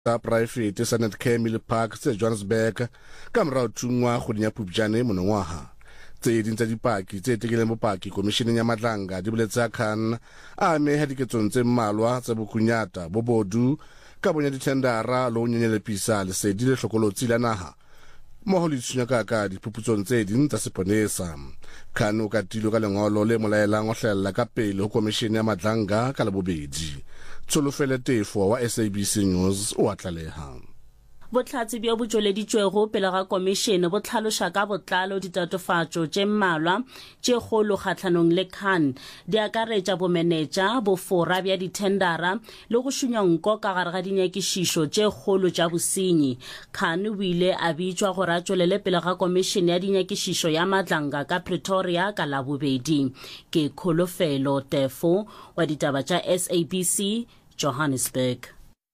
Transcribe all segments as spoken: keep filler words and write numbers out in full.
tsa private sa Netcare Mill Park tse Johannesburg ka morao tungwa go dinya Phupjane monongwaga. Tse dintsa dipaki tse tekileng bopaki komisheneng ya Madlanga di boletsa Khan a ameha diketsong tse mmalwa tsa bokunyata bobodu ka bonya dithendara lo nyenyelepisa lesedi le hlokolotsi la naha mo ho litsunya ka ka diphuputsong tse ding tsa seponesa. Khan o katilo ka lengolo le molaelang o hlella ka pele ho komishene ya Madlanga ka labobedi. Tsolofele Tefo wa S A B C News o atlaleha. Botlhatsi bja botsweleditšwego pele ga komishene bo tlhaloša ka botlalo ditatofatšo tše mmalwa tše kgolo kgatlhanong le Khan di akaretša bomenetša bofora bja dithendara le go šunya nko ka gare ga dinyakišišo tše kgolo tša bosenyi. Khan o ile a bitšwa gore a tšwelele pele ga komishene ya dinyakišišo ya Madlanga ka Pretoria ka labobedi. Ke Kholofelo Tefo wa ditaba tša S A B C Johannesburg.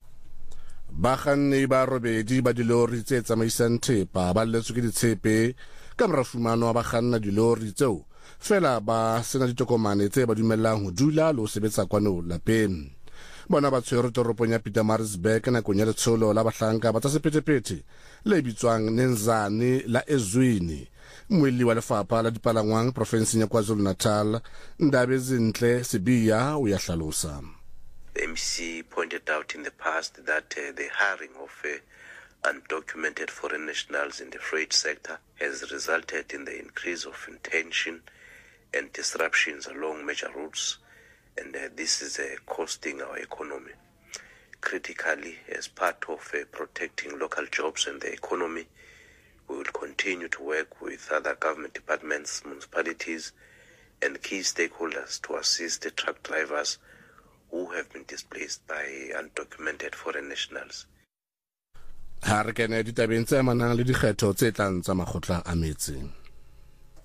Bakganni ba robedi ba dilori tse tsamaisang thepa ba lletswe ke ditshepe ka morafumano wa bakganna dilori tseo fela ba sena ditokomane tse ba dumellang ho dula le ho sebetsa kwano lapeng. Bona ba tshwere toropong ya Pietermaritzburg nakong ya letsholo la bahlanka ba tsa sephethephethe le bitswang Nenzani la Ezwini. Mwili wa lefapha la dipalangwang profenseng ya KwaZulu-Natal Ndabezinhle Sibiya o ya hlalosa. The M C pointed out in the past that uh, the hiring of uh, undocumented foreign nationals in the freight sector has resulted in the increase of tension and disruptions along major routes, and uh, this is uh, costing our economy. Critically, as part of uh, protecting local jobs and the economy, we will continue to work with other government departments, municipalities, and key stakeholders to assist the truck drivers who have been displaced by undocumented foreign nationals. Ha re kene ditabeng tse amanang le dikgetho tse tlang tsa makgotla a metse.